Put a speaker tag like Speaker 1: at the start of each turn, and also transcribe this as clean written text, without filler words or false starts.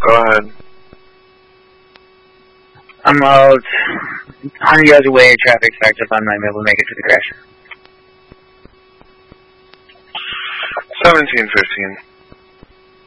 Speaker 1: Go ahead.
Speaker 2: I'm about 100 yards away, traffic backed up, I'm not able to make it to the crash.
Speaker 1: 1715.